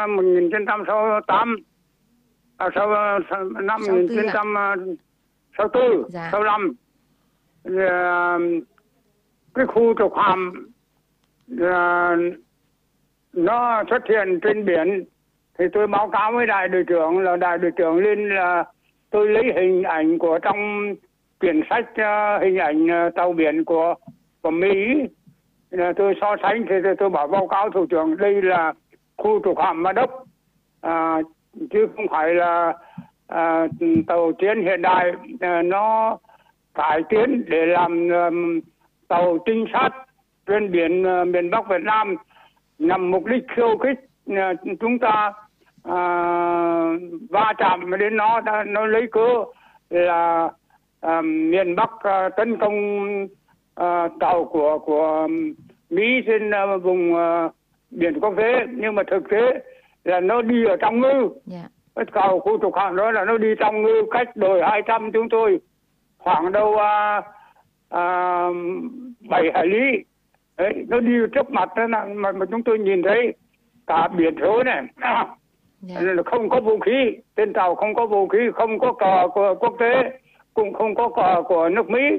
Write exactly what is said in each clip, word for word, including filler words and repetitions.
một nghìn chín trăm sáu mươi tám, à, sau, sau năm một nghìn chín trăm sáu mươi tư, dạ. sáu mươi lăm. Rồi, cái khu trục hạm nó xuất hiện trên biển thì tôi báo cáo với đại đội trưởng, là đại đội trưởng lên là tôi lấy hình ảnh của trong quyển sách uh, hình ảnh uh, tàu biển của của Mỹ, là tôi so sánh thì tôi, tôi bảo báo cáo thủ trưởng đây là khu trục hạm Ma Đốc, uh, chứ không phải là uh, tàu chiến hiện đại. Uh, nó cải tiến để làm uh, tàu trinh sát trên biển uh, miền Bắc Việt Nam, nhằm mục đích khiêu khích uh, chúng ta uh, va chạm đến nó. Nó lấy cớ là uh, miền Bắc uh, tấn công uh, tàu của của Mỹ trên uh, vùng uh, biển quốc tế, nhưng mà thực tế là nó đi ở trong ngư. Yeah. Cái tàu khu trục hạm đó là nó đi trong ngư, cách đồi hai trăm chúng tôi khoảng đâu uh, uh, bảy hải lý. Đấy, nó đi trước mặt đó là, mà, mà chúng tôi nhìn thấy cả biển số này. Yeah. Không có vũ khí, trên tàu không có vũ khí, không có cờ của quốc tế, cũng không có cờ của nước Mỹ.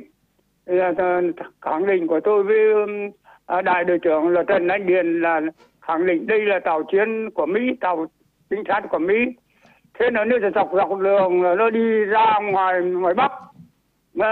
Khẳng định của tôi với đại đội trưởng là Trần Anh Điền là khẳng định đây là tàu chiến của Mỹ, tàu trinh sát của Mỹ. Thế nó nó dọc dọc đường, nó đi ra ngoài ngoài Bắc, nó,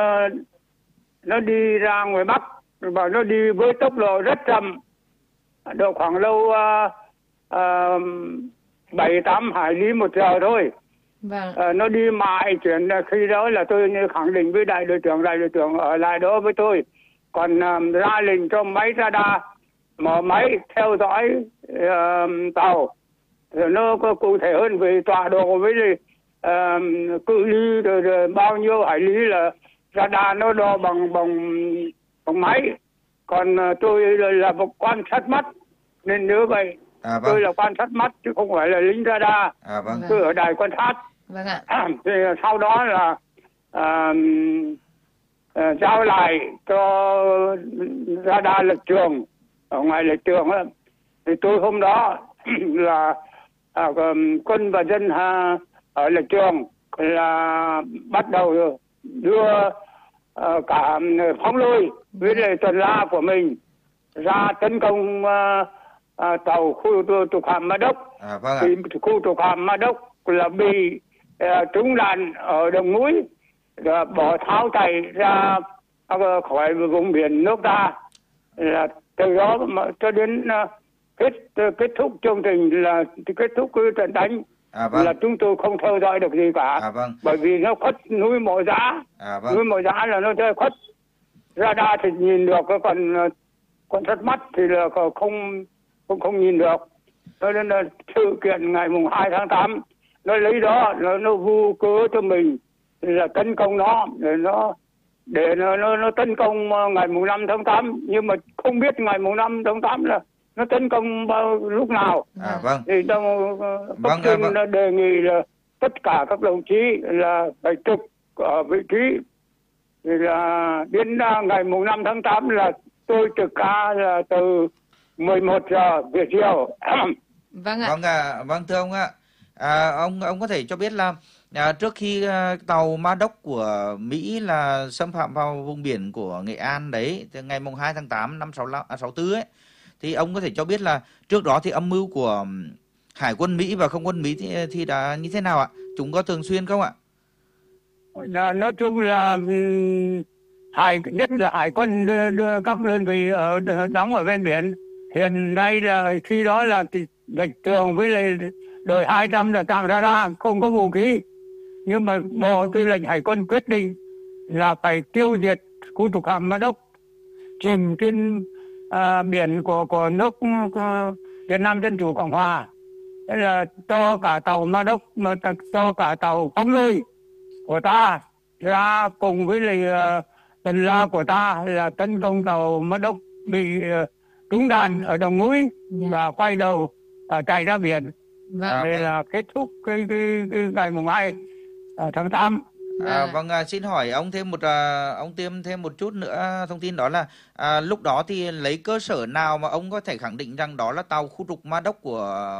nó đi ra ngoài Bắc và nó đi với tốc độ rất chậm, độ khoảng lâu uh, uh, bảy tám hải lý một giờ thôi. Vâng. Uh, nó đi mãi chuyển, khi đó là tôi khẳng định với đại đội trưởng, đại đội trưởng ở lại đó với tôi, còn uh, ra lệnh cho máy radar mở máy theo dõi uh, tàu. Rồi nó có cụ thể hơn về tọa độ với uh, cự ly rồi, rồi bao nhiêu hải lý là radar nó đo bằng bằng bằng máy. Còn uh, tôi là một quan sát mắt nên nhớ vậy. À, vâng. Tôi là quan sát mắt chứ không phải là lính radar. À, vâng. Tôi ở đài quan sát. Vâng ạ. À, thì sau đó là uh, uh, giao lại cho radar lệch trường ở ngoài lệch trường đó. Thì tôi hôm đó là à, quân và dân ha, ở lệch trường là bắt đầu đưa uh, cả phóng lôi với lại tuần la của mình ra tấn công uh, uh, tàu khu trục hạm Ma Đốc. À, vâng ạ. Thì khu trục hạm Ma Đốc là bị uh, trúng đạn ở đồng núi, rồi bỏ tháo chạy ra uh, khỏi vùng biển nước ta. Là từ đó mà cho đến uh, kết kết thúc chương trình là kết thúc cái trận đánh. À, vâng. Là chúng tôi không theo dõi được gì cả. À, vâng. Bởi vì nó khuất núi Mộ Giá. À, vâng. Núi Mộ Giá là nó chơi khuất, radar thì nhìn được, còn con thất mắt thì là không không không nhìn được. Cho nên là sự kiện ngày mùng hai tháng tám nó lấy đó, nó nó vu cớ cho mình là tấn công nó, để nó để nó nó, nó tấn công ngày mùng năm tháng tám, nhưng mà không biết ngày mùng năm tháng tám là nó tấn công bao lúc nào. À, vâng. Thì trong cấp trên vâng, vâng. đề nghị là tất cả các đồng chí là phải trực ở vị trí. Thì là đến ngày mùng năm tháng tám là tôi trực ca là từ mười một giờ về chiều. Vâng ạ. Vâng ạ, vâng thưa ông ạ. À, ông ông có thể cho biết là à, trước khi à, tàu Ma Đốc của Mỹ là xâm phạm vào vùng biển của Nghệ An đấy, từ ngày mùng hai tháng tám năm sáu tư ấy, thì ông có thể cho biết là trước đó thì âm mưu của Hải quân Mỹ và không quân Mỹ thì, thì đã như thế nào ạ? Chúng có thường xuyên không ạ? Là, nói chung là hải nhất là hải quân đưa, đưa các đơn vị ở đóng ở ven biển. Hiện nay là khi đó là lệch trường với lại đời hai trăm là tạm radar, không có vũ khí. Nhưng mà Bộ Tư lệnh Hải quân quyết định là phải tiêu diệt khu trục hạm Ma Đốc chìm trên à, biển của của nước uh, Việt Nam Dân Chủ Cộng Hòa. Thế là cho cả tàu Ma Đốc, mà cho cả tàu phóng lôi của ta ra cùng với lại uh, tần la của ta là tấn công tàu Ma Đốc bị uh, trúng đạn ở đồng núi. Yeah. Và quay đầu uh, chạy ra biển. Vâng. Đây là kết thúc cái, cái, cái ngày mùng hai tháng tám. À, vâng, à, xin hỏi ông thêm một à, ông thêm thêm một chút nữa thông tin, đó là à, lúc đó thì lấy cơ sở nào mà ông có thể khẳng định rằng đó là tàu khu trục Ma Đốc của